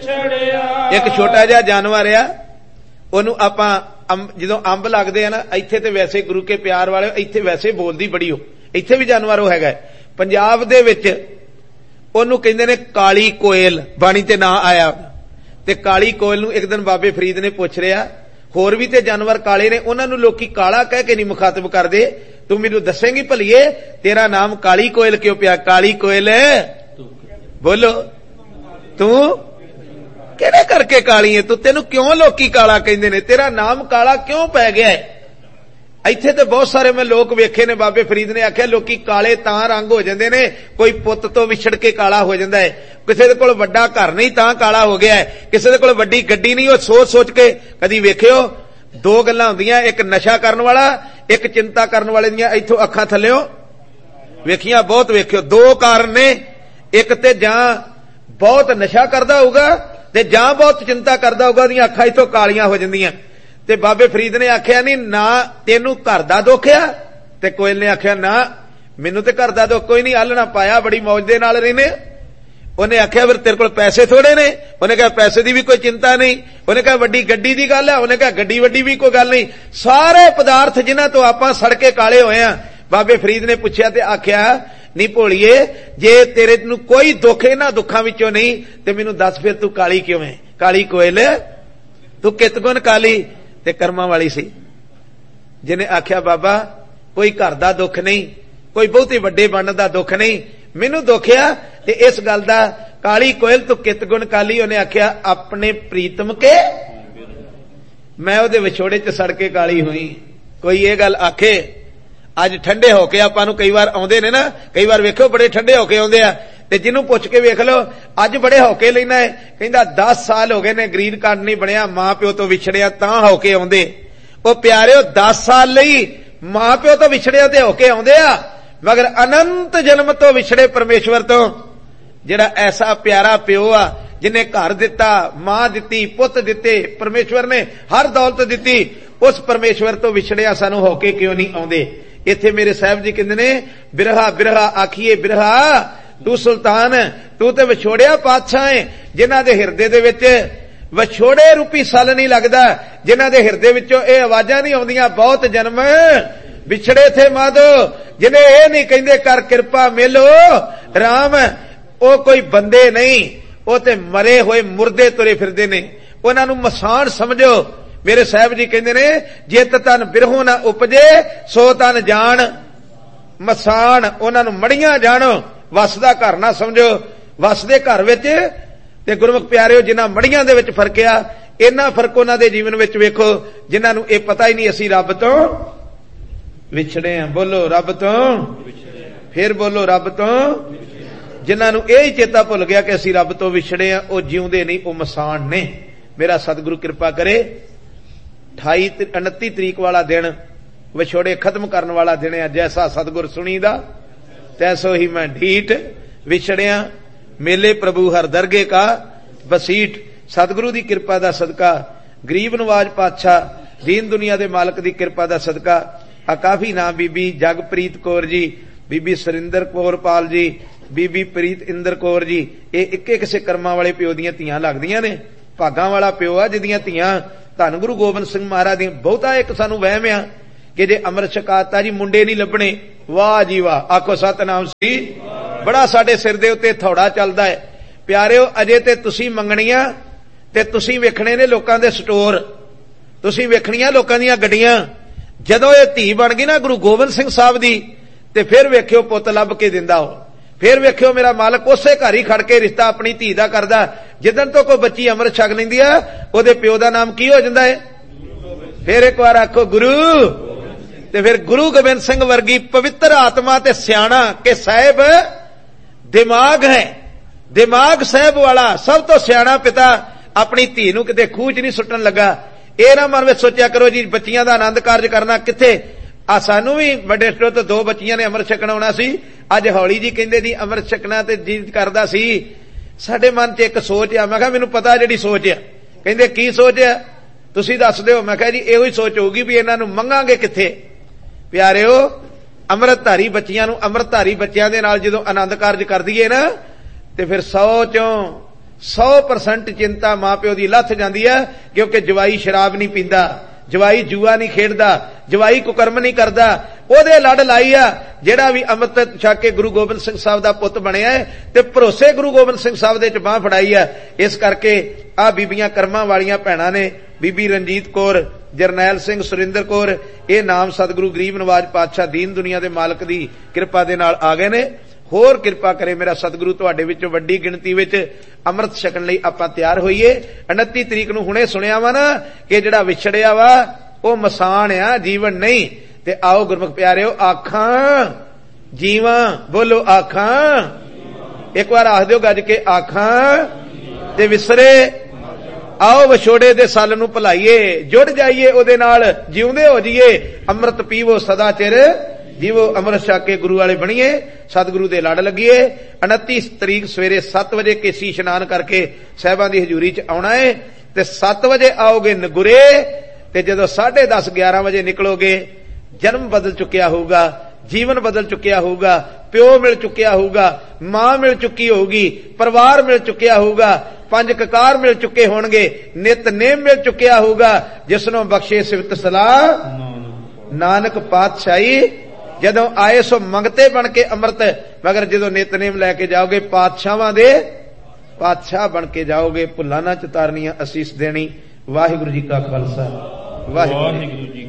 एक छोटा जिहा जानवर आ, ओनू आपां जदों अंब लगदे आ ना, इत्थे ते वैसे गुरु के प्यार वाले, इत्थे वैसे बोलदी बड़ी हो, इत्थे भी जानवर वो हैगा। पंजाब दे विच ओनू कहिंदे ने काली कोयल, बाणी ते ना आया। ते काली कोयल नू एक दिन बाबे फरीद ने पुछ रिया, होर भी ते जानवर काले ने, उन्हां नू लोकी काला कह के नहीं मुखातब करदे, तू मैनू दसेंगी भलीए तेरा नाम काली कोयल क्यों पिया? काली कोयल बोलो तू किहड़े करके काली है? तू तेनू क्यों लोकी काला कहंदे ने? तेरा नाम काला क्यों पै गया है? इत्थे ते बहुत सारे मैं लोग वेखे ने, बाबे फरीद ने आख्या लोकी काले तां रंग हो जांदे ने, कोई पुत्त तो विछड़ के काला हो जांदा है, किसी दे कोल वड्डा घर नहीं तां काला हो गया है, किसी दे कोल वड्डी गड्डी नहीं, वो सोच सोच के कदी वेखियो दो गल्लां हुंदियां, एक नशा करन वाला, एक चिंता करन वाले दियां इत्थों अखां थल्लेओ वेखियां, बहुत वेखियो। दो कारण ने, एक ते जां बहुत नशा करदा होगा ते जां बहुत चिंता करदा होगा, ओहदियां अखां इत्थों कालियां हो जांदियां। ते बाबे फरीद ने आख्या नहीं ना तेनू घर दा दुख आ? ते कोयल ने आख्या ना मैनू ते घर दा दुख कोई नहीं, आलना पाया बड़ी मौज दे नाल रहने। उन्हें आख्या फिर तेरे कोल पैसे थोड़े ने? उन्हें कहा पैसे दी भी कोई चिंता नहीं। उन्हें कहा वड्डी गड्डी दी गल है? उन्हें कहा गड्डी वड्डी भी कोई गल नहीं। सारे पदार्थ जिन्हां तो आपां सड़के काले होए आ। बाबे फरीद ने पुछया ते आख्या नहीं भोलिए, जे तेरे नू कोई दुख इन्हां दुखां विचों नहीं ते मैनू दस फिर तू काली क्यों है? काली कोयल तू कित गुण काली? ते कर्मां वाली सी, जिन्हें आख्या बाबा कोई घर दा दुख नहीं, कोई बहुते वड्डे बनन दा दुख नहीं, मैनू दुख आ ते इस गल दा काली कोयल तू कित गुण काली? उन्हें आख्या अपने प्रीतम के मैं ओहदे विछोड़े च सड़ के काली हुई। कोई ये गल आखे अज ठंडे होके आपां नूं कई बार आउंदे ने ना, कई बार वेखो बड़े ठंडे होके आउंदे आ, ते जिन्हों पुछ के वेख लो अज बड़े होके लेना है, कहंदा 10 साल हो गए ने ग्रीन कार्ड नहीं बनया, मां प्यो तो विछड़िया तां होके आउंदे। ओ प्यारिओ 10 साल लई मां प्यो तो विछड़िया ते होके आउंदे आ, मगर अनंत जन्म तो विछड़े परमेश्वर तो, जिहड़ा ऐसा प्यारा प्यो आ जिन्हें घर दिता, मां दिती, पुत दिते, परमेश्वर ने हर दौलत दिती, उस परमेश्वर तो विछड़िया सानू होके क्यों नहीं आउंदे? इत्थे मेरे साहब जी कहंदे ने बिरहा बिरहा आखिए बिरहा तू सुल्तान, तू ते विछोड़िया पातशाह है, जिन्हां दे हिरदे दे विच विछोड़े रूपी सल नहीं लगदा, जिन्हां दे हिरदे विचों इह आवाजां नहीं आउंदियां बहुत जन्म विछड़े थे माधो, जिन्हें ये नहीं कहंदे कर कृपा मेलो राम, ओ कोई बंदे नहीं, ओ ते मरे होए मुर्दे तुरे फिरदे ने, उन्हां नूं मसान समझो। मेरे साहब जी कहंदे ने जित तन बिरहों ना उपजे सो तन जान मसान, उन्हां नूं मड़ियां जानो, वसदा घर ना समझो। वसदे घर विच ते गुरमुख प्यारिओ जिन्हां मड़ियां दे विच फर्क आ, इन्ना फर्क उन्हां दे जीवन विच वेखो जिन्हां नूं इह पता ही नहीं असीं रब तो विछड़े आ। बोलो रब तो, फिर बोलो रब तो। जिन्हां नूं इह ही चेता भुल गया कि असीं रब तो विछड़े आ, ओ जिउंदे नहीं, ओ मसान ने। मेरा सतगुरु कृपा करे 29 तरीक वाला दिन विछोड़े खत्म करने वाला दिन है। जैसा सतगुर सुनीदा तैसो ही मैं ढीठ विछड़िया, मेले प्रभु हर दरगे का बसीठ। सतगुरु की कृपा दा सदका, गरीब नवाज पातशाह दीन दुनिया के मालक की कृपा दा सदका, आ काफी नाम बीबी जगप्रीत कौर जी, बीबी सुरिंदर कौर पाल जी, बीबी प्रीत इंदर कौर जी, ये एक एक से कर्मां वाले प्यो दियां धीआं लगदियां ने। भागां वाला प्यो आ जिहदियां धीआं धन गुरु गोबिंद सिंह महाराज दी। बहुता एक सानू वहम आ कि जे अमृत छकाता जी मुंडे नहीं लभणे, वाह जी वाह, आखो सतनाम सी। बड़ा साडे सिर दे उत्ते थौड़ा चलदा है। प्यारिओ अजे ते तुसीं मंगणियां ते तुसीं वेखणे ने लोकां दे स्टोर, तुसीं वेखणियां लोकां दीयां गड्डियां। जदों ये धी बन गई ना गुरु गोबिंद सिंह साहब दी, ते फिर वेखियो पुੱਤ ਲੱਭ के दिंदा हो, फिर वेखियो मेरा मालक उसे घर ही खड़ के रिश्ता अपनी धी दा करदा। जिदन तो कोई बच्ची अमृत छक लैंदी आ, ओदे प्यो दा नाम की हो जांदा है? फिर एक बार आखो गुरु, ते फिर गुरु गोबिंद सिंह वर्गी पवित्र आत्मा ते सियाणा के साहिब दिमाग है, दिमाग साहिब वाला सब तो सियाणा पिता अपनी धी नूं किते खूह च नहीं सुट्टन लगा। ਇਹ ना मन में सोचा करो जी बच्चियां दा आनंद कारज करना किथे। आ सानू भी बड़े स्टोर तो 2 बच्चियां ने अमृत छकण आउणा सी, अज हौली जी कहंदे जी अमृत छकना ते जी करदा सी। साडे मन च एक सोच आ, मैं कहा मैनूं पता जिहड़ी सोच आ। कहंदे की सोच आ तुसीं दस दिओ। मैं कहा जी इहो ही सोच होगी भी इन्हां नूं मंगांगे किथे। प्यारिओ अमृतधारी बच्चियां नूं अमृतधारी बच्चियां दे नाल जदों आनंद कारज कर दईए ना, ते फिर 100 चों 100% चिंता मां प्यो की लथ जाती है, क्योंकि जवाई शराब नहीं पींदा, जवाई जूआ नहीं खेडदा, जवाई कुकर्म नहीं करदा, ओदे लड़ लाई आ जेड़ा भी अमृत छक के गुरु गोबिंद सिंह साहब दा पुत बनिया है ते भरोसे गुरु गोबिंद सिंह साहब दे च बांह फड़ाई है। इस करके आ बीबियां कर्मां वालियां भैणां ने, बीबी रंजीत कौर, जरनैल सिंह, सुरिंदर कौर, ये नाम सतगुरु गरीब नवाज पातशाह दीन दुनिया दे मालक दी किरपा दे नाल आ गए ने। होर किरपा करे मेरा सतगुरु तुहाडे विचों वड्डी गिणती विच अमृत छकण लई आपां तैयार होईए। 29 तरीक नूं हुणे सुणिया वा ना कि जिहड़ा विछड़िया वा ਉਹ ਮਸਾਨ ਆ, ਜੀਵਨ ਨਹੀਂ। ਤੇ ਆਓ ਗੁਰਮੁਖ ਪਿਆਰਿਓ, ਆਖਾਂ ਜੀਵਾਂ, ਬੋਲੋ ਆਖਾਂ, ਇੱਕ ਵਾਰ ਆਖ ਦਿਓ ਗੱਜ ਕੇ, ਆਖਾਂ ਤੇ ਵਿਸਰੇ। ਆਓ ਵਿਛੋੜੇ ਦੇ ਸੱਲ ਨੂੰ ਭੁਲਾਈਏ, ਜੁੜ ਜਾਈਏ ਉਹਦੇ ਨਾਲ, ਜਿਉਂਦੇ ਹੋ ਜਾਈਏ। ਅੰਮ੍ਰਿਤ ਪੀਵੋ ਸਦਾ ਚਿਰ ਜੀਵੋ, ਅੰਮ੍ਰਿਤ ਛਕ ਕੇ ਗੁਰੂ ਵਾਲੇ ਬਣੀਏ, ਸਤਿਗੁਰੂ ਦੇ ਲੜ ਲੱਗੀਏ। 29 ਤਰੀਕ ਸਵੇਰੇ 7 ਵਜੇ ਕੇਸੀ ਇਸ਼ਨਾਨ ਕਰਕੇ ਸਾਹਿਬਾਂ ਦੀ ਹਜ਼ੂਰੀ ਚ ਆਉਣਾ ਹੈ ਤੇ 7 ਵਜੇ ਆਓਗੇ ਨਗੁਰੇ ਤੇ ਜਦੋਂ 10:30 11 ਵਜੇ ਨਿਕਲੋਗੇ, ਜਨਮ ਬਦਲ ਚੁੱਕਿਆ ਹੋਊਗਾ, ਜੀਵਨ ਬਦਲ ਚੁੱਕਿਆ ਹੋਊਗਾ, ਪਿਓ ਮਿਲ ਚੁੱਕਿਆ ਹੋਊਗਾ, ਮਾਂ ਮਿਲ ਚੁੱਕੀ ਹੋਊਗੀ, ਪਰਿਵਾਰ ਮਿਲ ਚੁੱਕਿਆ ਹੋਊਗਾ, 5 ਕਕਾਰ ਮਿਲ ਚੁੱਕੇ ਹੋਣਗੇ, ਨਿਤਨੇਮ ਮਿਲ ਚੁੱਕਿਆ ਹੋਊਗਾ, ਜਿਸਨੂੰ ਬਖਸ਼ੇ ਸਿਫਤ ਸਲਾਹ ਨਾਨਕ ਪਾਤਸ਼ਾਹੀ। ਜਦੋਂ ਆਏ ਸੋ ਮੰਗਤੇ ਬਣ ਕੇ ਅੰਮ੍ਰਿਤ, ਮਗਰ ਜਦੋਂ ਨਿਤਨੇਮ ਲੈ ਕੇ ਜਾਓਗੇ ਪਾਤਸ਼ਾਹਾਂ ਦੇ ਪਾਤਸ਼ਾਹ ਬਣ ਕੇ ਜਾਓਗੇ। ਭੁੱਲਾਂ ਨਾ ਚਤਾਰਨੀਆਂ, ਅਸੀਸ ਦੇਣੀ। ਵਾਹਿਗੁਰੂ ਜੀ ਕਾ ਖਾਲਸਾ, ਵਾਹਿਗੁਰੂ ਜੀ